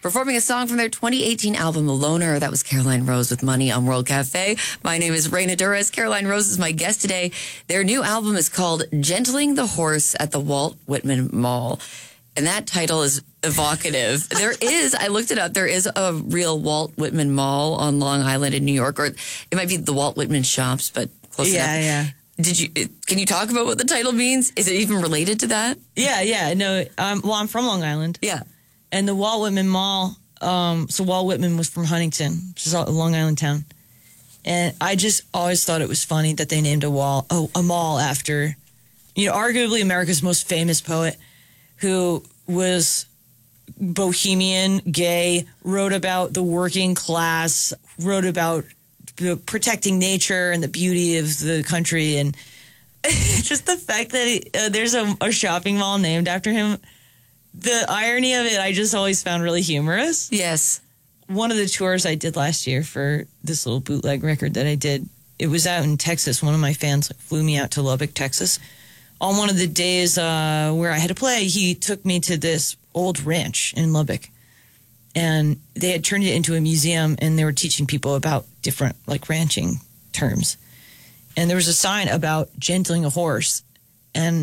performing a song from their 2018 album, The Loner. That was Caroline Rose with Money on World Cafe. My name is Raina Durres. Caroline Rose is my guest today. Their new album is called Gentling the Horse at the Walt Whitman Mall. And that title is evocative. I looked it up, there is a real Walt Whitman Mall on Long Island in New York, or it might be the Walt Whitman Shops, but close enough. Yeah. Can you talk about what the title means? Is it even related to that? Yeah. No, I'm from Long Island. Yeah. And the Walt Whitman Mall, so Walt Whitman was from Huntington, which is a Long Island town. And I just always thought it was funny that they named a mall after, arguably America's most famous poet, who was bohemian, gay, wrote about the working class, wrote about protecting nature and the beauty of the country. And just the fact that there's a shopping mall named after him, the irony of it, I just always found really humorous. Yes. One of the tours I did last year for this little bootleg record that I did, it was out in Texas. One of my fans flew me out to Lubbock, Texas. On one of the days where I had to play, he took me to this old ranch in Lubbock. And they had turned it into a museum, and they were teaching people about different, ranching terms. And there was a sign about gentling a horse. And